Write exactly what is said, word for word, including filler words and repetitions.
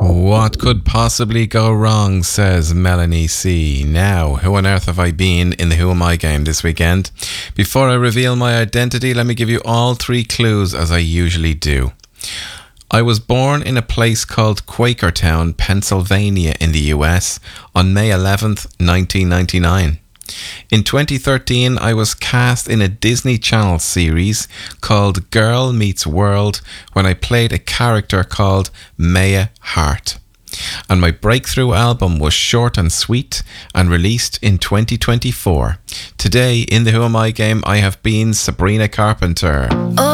What could possibly go wrong, says Melanie C. Now, who on earth have I been in the Who Am I game this weekend? Before I reveal my identity, let me give you all three clues as I usually do. I was born in a place called Quakertown, Pennsylvania in the U S on May eleventh, nineteen ninety-nine. In twenty thirteen, I was cast in a Disney Channel series called Girl Meets World when I played a character called Maya Hart. And my breakthrough album was Short and Sweet and released in twenty twenty-four. Today in the Who Am I game, I have been Sabrina Carpenter.